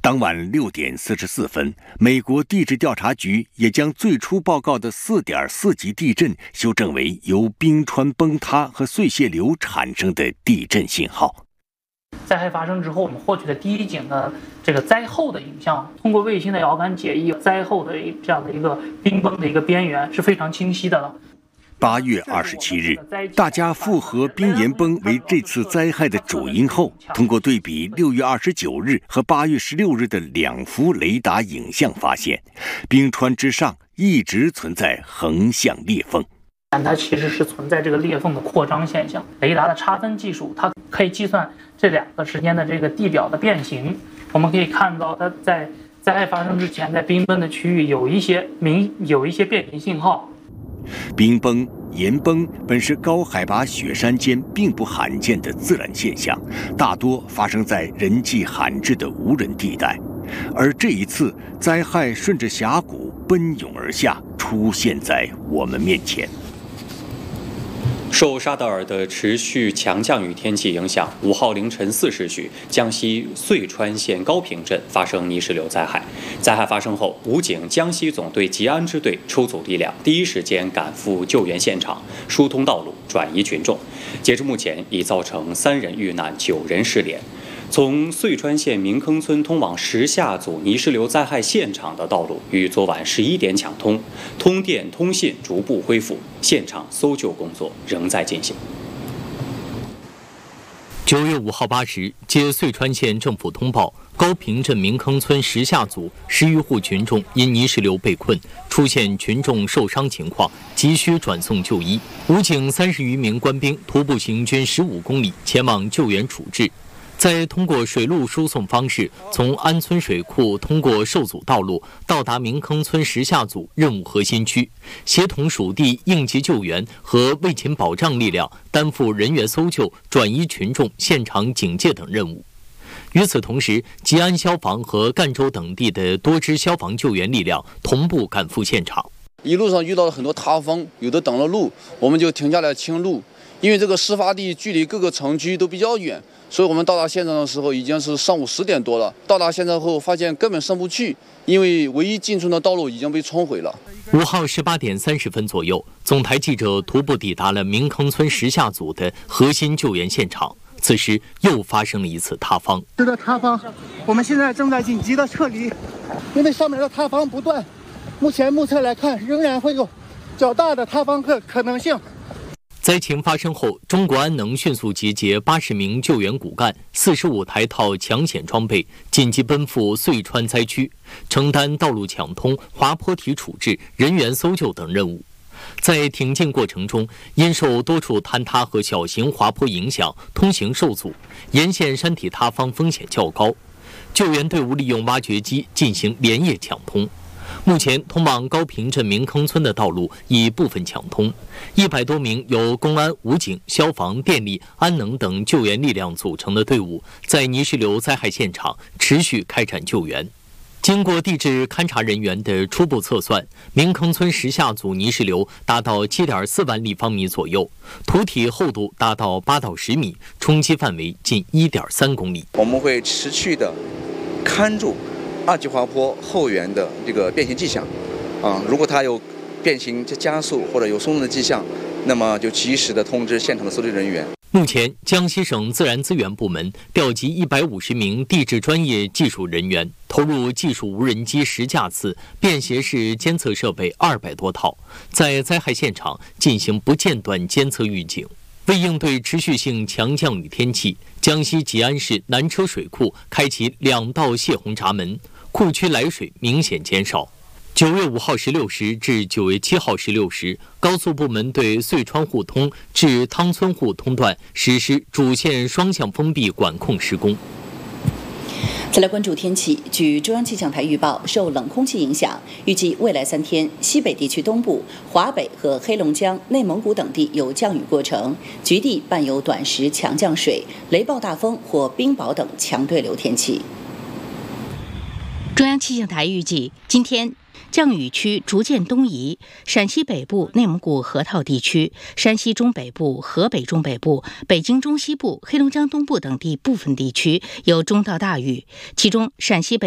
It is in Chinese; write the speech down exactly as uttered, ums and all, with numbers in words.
当晚六点四十四分，美国地质调查局也将最初报告的 四点四 级地震修正为由冰川崩塌和碎屑流产生的地震信号。 灾害发生之后，我们获取的第一景的这个灾后的影像，通过卫星的遥感解译，灾后的这样的一个冰崩的一个边缘是非常清晰的了。 八月二十七日，大家复合冰岩崩为这次灾害的主因后，通过对比六月二十九日和八月十六日的两幅雷达影像发现，冰川之上一直存在横向裂缝。 它其实是存在这个裂缝的扩张现象。雷达的差分技术，它可以计算这两个之间的这个地表的变形。我们可以看到，它在灾害发生之前，在冰崩的区域有一些明有一些变形信号。 冰崩、岩崩本是高海拔雪山间并不罕见的自然现象，大多发生在人迹罕至的无人地带。而这一次，灾害顺着峡谷奔涌而下，出现在我们面前。 受沙德尔的持续强降雨天气影响，五号凌晨四时许，江西遂川县高坪镇发生泥石流灾害。灾害发生后，武警江西总队吉安支队抽组力量，第一时间赶赴救援现场，疏通道路，转移群众。截至目前，已造成三人遇难，九人失联。从遂川县明坑村通往石下组泥石流灾害现场的道路于昨晚十一点抢通，通电通信逐步恢复，现场搜救工作仍在进行。 九月五号八时，接遂川县政府通报，高坪镇明坑村石下组十余户群众因泥石流被困，出现群众受伤情况，急需转送就医。武警三十余名官兵徒步行军十五公里前往救援处置。再通过水路输送方式，从安村水库通过受阻道路到达明坑村石下组任务核心区，协同属地应急救援和卫勤保障力量担负人员搜救、转移群众、现场警戒等任务。与此同时，吉安消防和赣州等地的多支消防救援力量同步赶赴现场。 一路上遇到了很多塌方，有的挡了路，我们就停下来清路。因为这个事发地距离各个城区都比较远，所以我们到达现场的时候已经是上午十点多了。到达现场后发现根本上不去，因为唯一进村的道路已经被冲毁了。 五号十八点三十分左右，总台记者徒步抵达了明坑村石下组的核心救援现场。此时又发生了一次塌方。 这个塌方，我们现在正在紧急的撤离，因为上面的塌方不断，目前目测来看，仍然会有较大的塌方可可能性。 灾情发生后，中国安能迅速集结八十名救援骨干、四十五台套抢险装备，紧急奔赴遂川灾区，承担道路抢通、滑坡体处置、人员搜救等任务。在挺进过程中，因受多处坍塌和小型滑坡影响，通行受阻，沿线山体塌方风险较高。救援队伍利用挖掘机进行连夜抢通。目前，通往高坪镇明坑村的道路已部分抢通，一百多名由公安、武警、消防、电力、安能等救援力量组成的队伍，在泥石流灾害现场持续开展救援。经过地质勘察人员的初步测算，明坑村石下组泥石流达到 七点四万立方米左右，土体厚度达到八到十米，冲击范围近 一点三公里。 我们会持续的看住二级滑坡后缘的这个变形迹象，啊，如果它有变形加速或者有松动的迹象，那么就及时的通知现场的搜救人员。 目前，江西省自然资源部门调集一百五十名地质专业技术人员，投入技术无人机十架次、便携式监测设备二百多套，在灾害现场进行不间断监测预警。为应对持续性强降雨天气，江西吉安市南车水库开启两道泄洪闸门，库区来水明显减少。九月五号十六时至九月七号十六时，高速部门对遂川互通至汤村互通段实施主线双向封闭管控施工。 再来关注天气，据中央气象台预报，受冷空气影响，预计未来三天，西北地区东部、华北和黑龙江、内蒙古等地有降雨过程，局地伴有短时强降水、雷暴大风或冰雹等强对流天气。 中央气象台预计，今天降雨区逐渐东移，陕西北部、内蒙古河套地区、山西中北部、河北中北部、北京中西部、黑龙江东部等地部分地区有中到大雨，其中陕西北